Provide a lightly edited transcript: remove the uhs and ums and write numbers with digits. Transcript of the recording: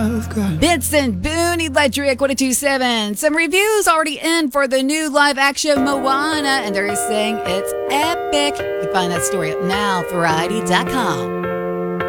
I've got. Benson Boone Electric 1027. Some reviews already in for the new live action Moana, and they're saying it's epic. You can find that story at nowvariety.com.